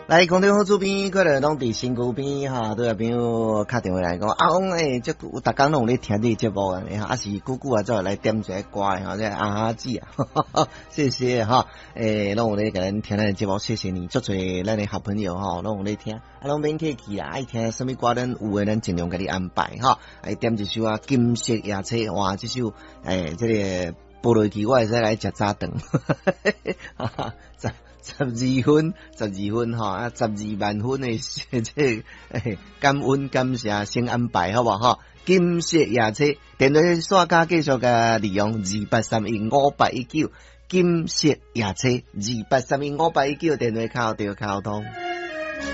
来，空中好主编，可能拢伫身躯边哈，都有朋友敲电话来讲，讲即有逐工拢有咧听你节目啊，啊是久久啊，再来点一个歌哈，即阿姊啊，谢谢哈，拢有咧甲咱听咱的节目，谢谢你，足侪咱的好朋友哈，拢有咧听，拢免客气啦，爱听什么歌咱有诶，咱尽量甲你安排哈，点一首啊，金色夜车，哇，这首这个播落去，我会使来食早顿。12分哈，12万分的这感恩感谢先安排好不好哈？金色夜车电话线卡继续个利用28315819，金色夜车28315819电话敲到敲通。